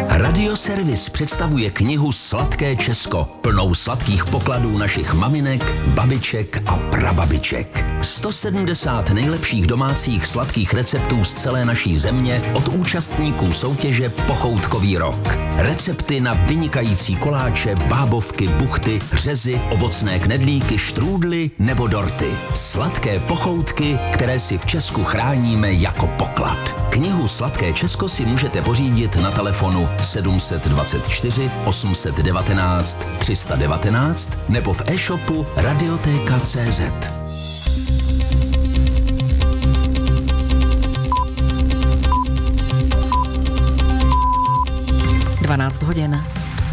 Radioservis představuje knihu Sladké Česko, plnou sladkých pokladů našich maminek, babiček a prababiček. 170 nejlepších domácích sladkých receptů z celé naší země od účastníků soutěže Pochoutkový rok. Recepty na vynikající koláče, bábovky, buchty, řezy, ovocné knedlíky, štrůdly nebo dorty. Sladké pochoutky, které si v Česku chráníme jako poklad. Knihu Sladké Česko si můžete pořídit na telefonu 724 819 319 nebo v e-shopu Radioteka.cz. 12 hodin.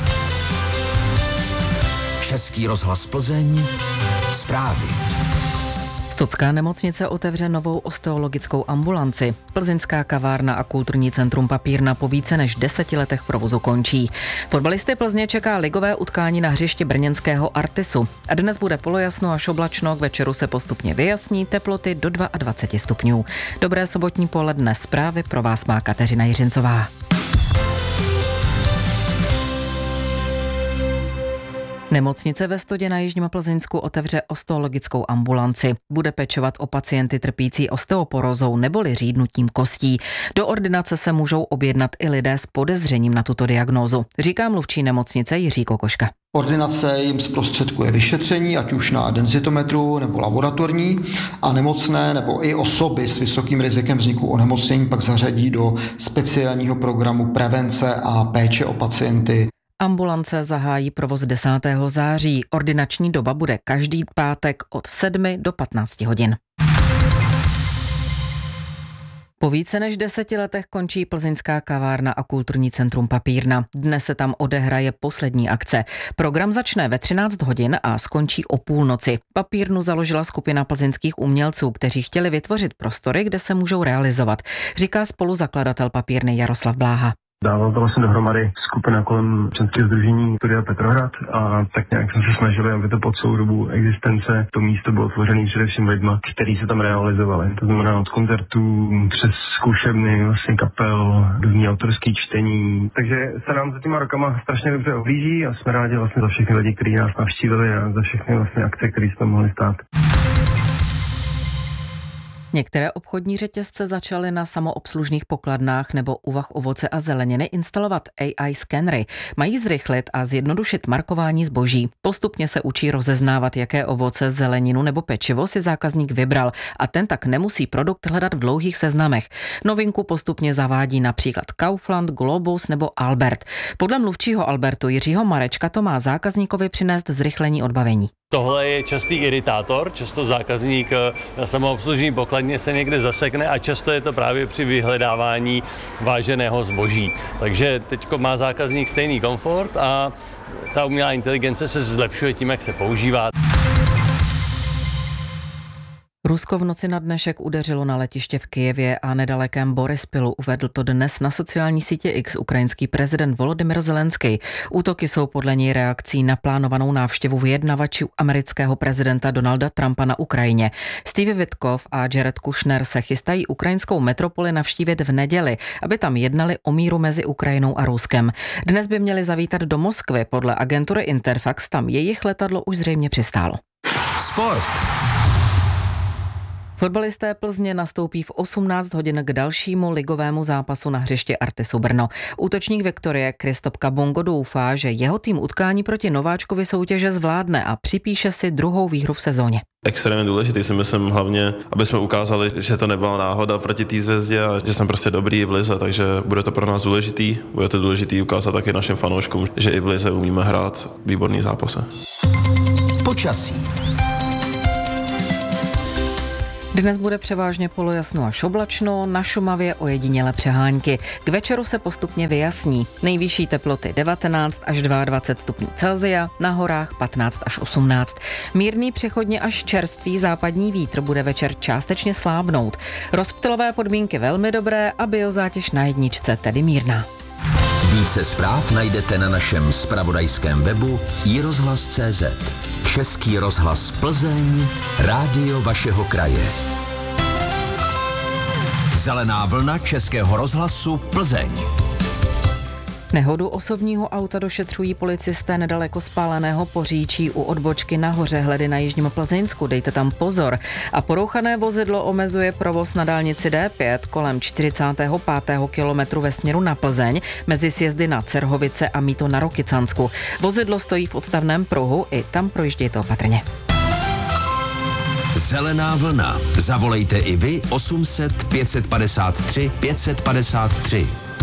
Český rozhlas Plzeň. Zprávy. Stotská nemocnice otevře novou osteologickou ambulanci. Plzeňská kavárna a kulturní centrum Papírna po více než 10 letech provozu končí. Fotbalisty Plzně čeká ligové utkání na hřišti brněnského Artisu. A dnes bude polojasno až oblačno, k večeru se postupně vyjasní, teploty do 22 stupňů. Dobré sobotní poledne, zprávy pro vás má Kateřina Jiřincová. Nemocnice ve Stodě na Jižním Plzeňsku otevře osteologickou ambulanci. Bude pečovat o pacienty trpící osteoporózou neboli řídnutím kostí. Do ordinace se můžou objednat i lidé s podezřením na tuto diagnózu, říká mluvčí nemocnice Jiří Kokoška. Ordinace jim zprostředkuje vyšetření, ať už na densitometru nebo laboratorní, a nemocné nebo i osoby s vysokým rizikem vzniku onemocnění pak zařadí do speciálního programu prevence a péče o pacienty. Ambulance zahájí provoz 10. září. Ordinační doba bude každý pátek od 7 do 15 hodin. Po více než 10 letech končí plzeňská kavárna a kulturní centrum Papírna. Dnes se tam odehraje poslední akce. Program začne ve 13 hodin a skončí o půlnoci. Papírnu založila skupina plzeňských umělců, kteří chtěli vytvořit prostory, kde se můžou realizovat, říká spoluzakladatel Papírny Jaroslav Bláha. Dával to vlastně dohromady skupina kolem občanského sdružení Studia Petrohrad a tak nějak jsme se snažili, aby to po celou dobu existence to místo bylo tvořené především lidma, kteří se tam realizovali. To znamená od koncertů přes zkušebny, vlastně kapel, různý autorský čtení. Takže se nám za těma rokama strašně dobře ohlíží a jsme rádi vlastně za všechny lidi, kteří nás navštívili a za všechny vlastně akce, které jsme mohli stát. Některé obchodní řetězce začaly na samoobslužných pokladnách nebo u vah ovoce a zeleniny instalovat AI skenery. Mají zrychlit a zjednodušit markování zboží. Postupně se učí rozeznávat, jaké ovoce, zeleninu nebo pečivo si zákazník vybral a ten tak nemusí produkt hledat v dlouhých seznamech. Novinku postupně zavádí například Kaufland, Globus nebo Albert. Podle mluvčího Albertu Jiřího Marečka to má zákazníkovi přinést zrychlení odbavení. Tohle je častý iritátor, často zákazník na samoobslužní pokladně se někde zasekne a často je to právě při vyhledávání váženého zboží. Takže teď má zákazník stejný komfort a ta umělá inteligence se zlepšuje tím, jak se používá. Rusko v noci na dnešek udeřilo na letiště v Kyjevě a nedalekém Borispilu. Uvedl to dnes na sociální sítě X ukrajinský prezident Volodymyr Zelenský. Útoky jsou podle něj reakcí na plánovanou návštěvu vyjednavačů amerického prezidenta Donalda Trumpa na Ukrajině. Steve Witkoff a Jared Kushner se chystají ukrajinskou metropoli navštívit v neděli, aby tam jednali o míru mezi Ukrajinou a Ruskem. Dnes by měli zavítat do Moskvy. Podle agentury Interfax tam jejich letadlo už zřejmě přistálo. Sport. Fotbalisté Plzně nastoupí v 18 hodin k dalšímu ligovému zápasu na hřišti Artisu Brno. Útočník Viktorie Kristopka Bongo doufá, že jeho tým utkání proti nováčkovi soutěže zvládne a připíše si druhou výhru v sezóně. Extrémně důležitý si myslím hlavně, aby jsme ukázali, že to nebyla náhoda proti té Zvězdě a že jsem prostě dobrý v lize, takže bude to pro nás důležitý. Bude to důležitý ukázat taky našim fanouškům, že i v lize umíme hrát výborný zápasy. Počasí. Dnes bude převážně polojasno až oblačno, na Šumavě ojedinělé přehánky. K večeru se postupně vyjasní. Nejvyšší teploty 19 až 22 stupňů Celsia, na horách 15 až 18. Mírný přechodně až čerstvý západní vítr bude večer částečně slábnout. Rozptylové podmínky velmi dobré a biozátěž na jedničce, tedy mírná. Více zpráv najdete na našem zpravodajském webu iRozhlas.cz. Český rozhlas Plzeň, rádio vašeho kraje. Zelená vlna Českého rozhlasu Plzeň. Nehodu osobního auta došetřují policisté nedaleko spáleného Poříčí u odbočky nahoře Hledy na Jižním Plzeňsku. Dejte tam pozor. A porouchané vozidlo omezuje provoz na dálnici D5 kolem 45. kilometru ve směru na Plzeň mezi sjezdy na Cerhovice a Mýto na Rokycansku. Vozidlo stojí v odstavném pruhu, i tam projíždějte opatrně. Zelená vlna. Zavolejte i vy 800 553 553.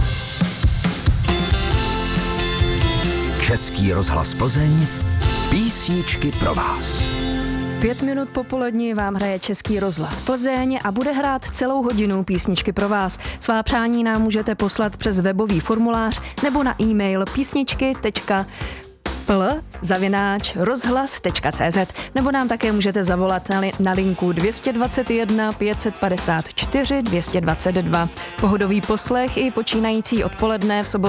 Český rozhlas Plzeň. Písničky pro vás. 5 minut po poledni vám hraje Český rozhlas Plzeň a bude hrát celou hodinu písničky pro vás. Svá přání nám můžete poslat přes webový formulář nebo na e-mail písničky.pl@rozhlas.cz nebo nám také můžete zavolat na linku 221 554 222. Pohodový poslech i počínající odpoledne v sobotu